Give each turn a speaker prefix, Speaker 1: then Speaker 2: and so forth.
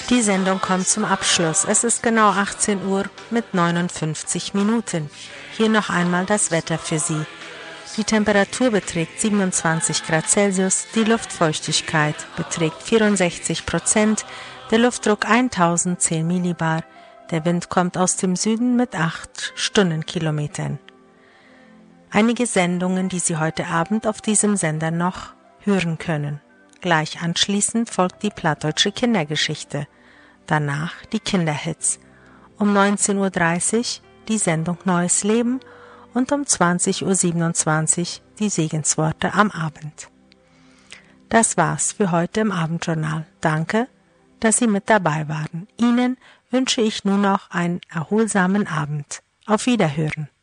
Speaker 1: Die Sendung kommt zum Abschluss. Es ist genau 18 Uhr mit 59 Minuten. Hier noch einmal das Wetter für Sie. Die Temperatur beträgt 27 Grad Celsius, die Luftfeuchtigkeit beträgt 64%, der Luftdruck 1010 Millibar, der Wind kommt aus dem Süden mit 8 Stundenkilometern. Einige Sendungen, die Sie heute Abend auf diesem Sender noch hören können. Gleich anschließend folgt die Plattdeutsche Kindergeschichte. Danach die Kinderhits. Um 19.30 Uhr die Sendung Neues Leben und um 20.27 Uhr die Segensworte am Abend. Das war's für heute im Abendjournal. Danke, dass Sie mit dabei waren. Ihnen wünsche ich nun noch einen erholsamen Abend. Auf Wiederhören.